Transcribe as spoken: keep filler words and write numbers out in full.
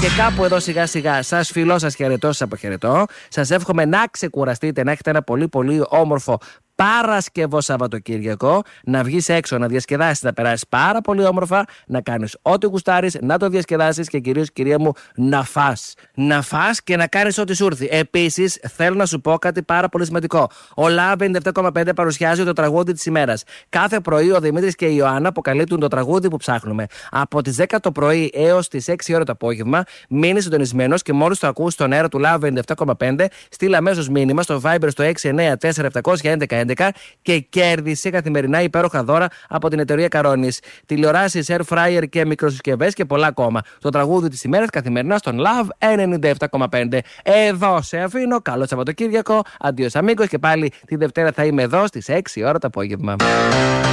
Και κάπου εδώ σιγά σιγά σας φιλώ, σας χαιρετώ, σας αποχαιρετώ. Σας εύχομαι να ξεκουραστείτε, να έχετε ένα πολύ πολύ όμορφο Παρασκευό Σαββατοκύριακο, να βγεις έξω, να διασκεδάσεις, να περάσεις πάρα πολύ όμορφα, να κάνεις ό,τι γουστάρεις, να το διασκεδάσεις και κυρίως, κυρία μου, να φας. Να φας και να κάνεις ό,τι σου έρθει. Επίσης, θέλω να σου πω κάτι πάρα πολύ σημαντικό. Ο Love ενενήντα επτά κόμμα πέντε παρουσιάζει το τραγούδι της ημέρας. Κάθε πρωί ο Δημήτρης και η Ιωάννα αποκαλύπτουν το τραγούδι που ψάχνουμε. Από τις δέκα το πρωί έως τις έξι ώρα το απόγευμα, μείνει συντονισμένος και μόλις το ακούσει στον αέρα του Love ενενήντα επτά κόμμα πέντε, στείλ αμέσως μήνυμα στο Viber στο έξι εννιά τέσσερα επτά ένα ένα και κέρδισε καθημερινά υπέροχα δώρα από την εταιρεία Καρόνης. Τηλεοράσεις, air fryer και μικροσυσκευές και πολλά ακόμα. Το τραγούδι της ημέρας καθημερινά στον Love ενενήντα επτά κόμμα πέντε. Εδώ σε αφήνω. Καλό Σαββατοκύριακο. Αντίο αμίγος και πάλι τη Δευτέρα θα είμαι εδώ στις έξι ώρα το απόγευμα.